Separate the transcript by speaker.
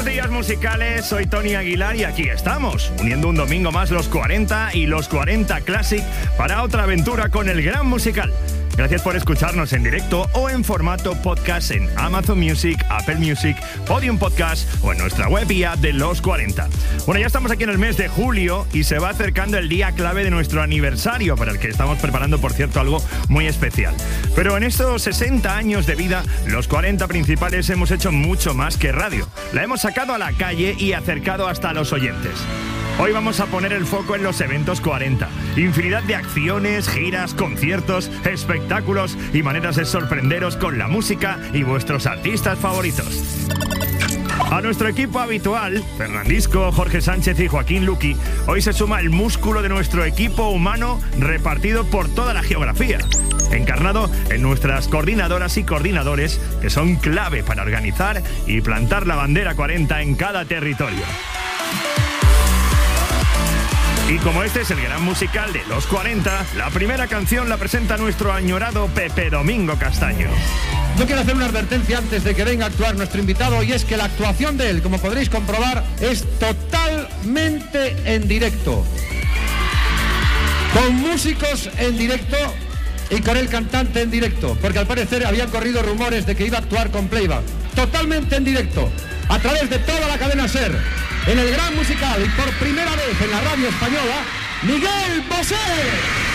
Speaker 1: Días musicales, soy Tony Aguilar y aquí estamos, uniendo un domingo más los 40 y los 40 Classic para otra aventura con el Gran Musical. Gracias por escucharnos en directo o en formato podcast en Amazon Music, Apple Music, Podium Podcast o en nuestra web y app de Los 40. Bueno, ya estamos aquí en el mes de julio y se va acercando el día clave de nuestro aniversario, para el que estamos preparando, por cierto, algo muy especial. Pero en estos 60 años de vida, Los 40 principales hemos hecho mucho más que radio. La hemos sacado a la calle y acercado hasta los oyentes. Hoy vamos a poner el foco en los eventos 40. Infinidad de acciones, giras, conciertos, espectáculos y maneras de sorprenderos con la música y vuestros artistas favoritos. A nuestro equipo habitual, Fernandisco, Jorge Sánchez y Joaquín Luqui, hoy se suma el músculo de nuestro equipo humano repartido por toda la geografía, encarnado en nuestras coordinadoras y coordinadores, que son clave para organizar y plantar la bandera 40 en cada territorio. Y como este es el Gran Musical de Los 40, la primera canción la presenta nuestro añorado Pepe Domingo Castaño.
Speaker 2: Yo quiero hacer una advertencia antes de que venga a actuar nuestro invitado, y es que la actuación de él, como podréis comprobar, es totalmente en directo. Con músicos en directo y con el cantante en directo, porque al parecer habían corrido rumores de que iba a actuar con playback. Totalmente en directo, a través de toda la cadena SER, en el Gran Musical, y por primera vez en la radio española, Miguel Bosé.